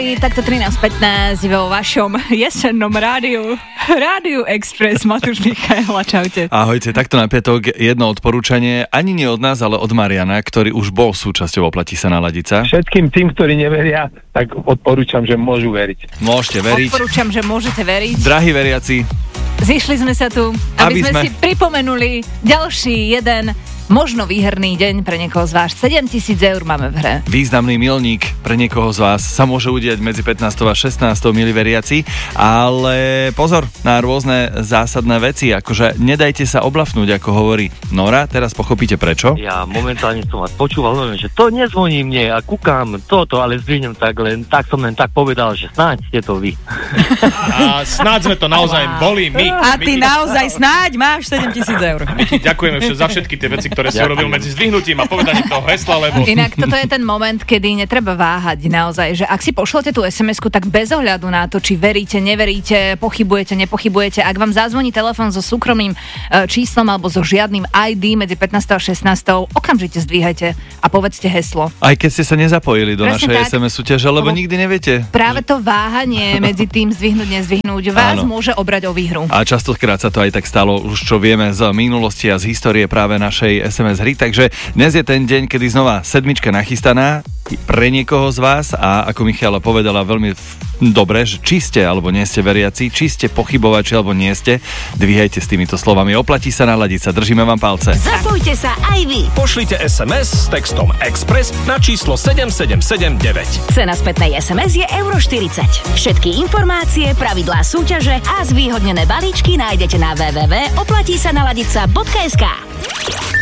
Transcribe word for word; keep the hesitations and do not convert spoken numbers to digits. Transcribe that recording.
chvíli, takto trinásť pätnásť vo vašom jesennom rádiu. Rádiu Express, Matúš Michaela, čaute. Ahojte, takto na piatok jedno odporúčanie, ani nie od nás, ale od Mariana, ktorý už bol súčasťou Oplatí sa naladiť sa. Všetkým tým, ktorí neveria, tak odporúčam, že môžu veriť. Môžete veriť. Odporúčam, že môžete veriť. Drahí veriaci, zišli sme sa tu, aby, aby sme, sme si pripomenuli ďalší jeden možno výherný deň pre niekoho z vás. sedemtisíc eur máme v hre. Významný milník pre niekoho z vás sa môže udiať medzi pätnástou a šestnástou, milí veriaci, ale pozor na rôzne zásadné veci, akože nedajte sa oblafnúť, ako hovorí Nora, teraz pochopíte prečo. Ja momentálne som vás počúval, len, že to nezvoní mne a kúkam toto, ale zdvihnem tak, len tak som len tak povedal, že snáď ste to vy. A snáď sme to naozaj boli my. A ty my naozaj snáď máš sedemtisíc eur. My ti ďakujeme za všetky tie veci, ktoré si urobil medzi zdvihnutím a povedaním toho hesla, lebo... Inak toto je ten moment, kedy netreba váhať naozaj, že ak si pošlete tú es em esku, tak bez ohľadu na to, či veríte, neveríte, pochybujete, nepochybujete, ak vám zazvoní telefón so súkromným e, číslom alebo so žiadnym í dé medzi pätnástou a šestnástou, okamžite zdvíhajte a povedzte heslo. Aj keď ste sa nezapojili do Presne našej tak. es em es súťaže, lebo Lebo nikdy neviete. Práve to váhanie medzi tým zdvihnúť, nezdvihnúť vás Áno. môže obrať o výhru. A častokrát sa to aj tak stalo, už čo vieme z minulosti a z histórie práve našej es em es hry, takže dnes je ten deň, kedy znova sedmička nachystaná pre niekoho z vás a ako Michala povedala veľmi dobre, že či ste alebo nie ste veriaci, či ste pochybovači alebo nie ste, dvíhajte s týmito slovami. Oplatí sa naladiť sa, držíme vám palce. Zapojte sa aj vy. Pošlite es em es s textom Express na číslo sedem sedem sedem deväť. Cena spätnej es em es je euro štyridsať. Všetky informácie, pravidlá súťaže a zvýhodnené balíčky nájdete na w w w bodka oplatí sa naladiť sa bodka es ká.